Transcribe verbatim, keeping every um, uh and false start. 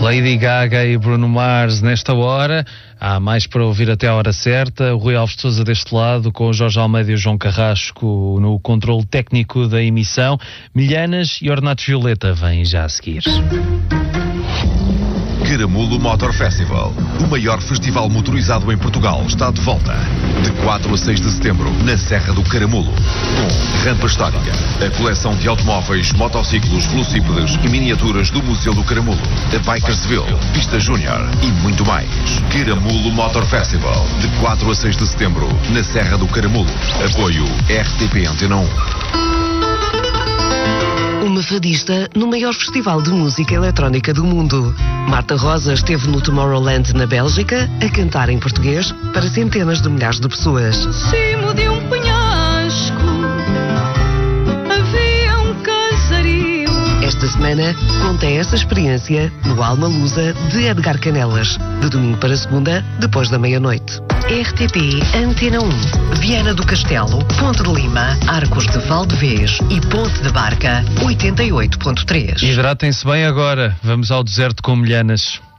Lady Gaga e Bruno Mars nesta hora. Há mais para ouvir até a hora certa. O Rui Alves de Sousa deste lado, com o Jorge Almeida e o João Carrasco no controle técnico da emissão. Milhanas e Ornatos Violeta vêm já a seguir. Caramulo Motor Festival, o maior festival motorizado em Portugal, está de volta. De quatro a seis de setembro, na Serra do Caramulo. Com rampa histórica, a coleção de automóveis, motociclos, velocípedes e miniaturas do Museu do Caramulo, a Bikersville, pista júnior e muito mais. Caramulo Motor Festival, de quatro a seis de setembro, na Serra do Caramulo. Apoio R T P Antena um. Uma fadista no maior festival de música eletrónica do mundo. Marta Rosa esteve no Tomorrowland, na Bélgica, a cantar em português para centenas de milhares de pessoas. Cimo de um penhasco havia um casario. Esta semana conta essa experiência no Alma Lusa de Edgar Canelas, de domingo para segunda, depois da meia-noite. R T P Antena um, Viana do Castelo, Ponte de Lima, Arcos de Valdevez e Ponte da Barca, oitenta e oito ponto três. Hidratem-se bem agora. Vamos ao deserto com Milhanas.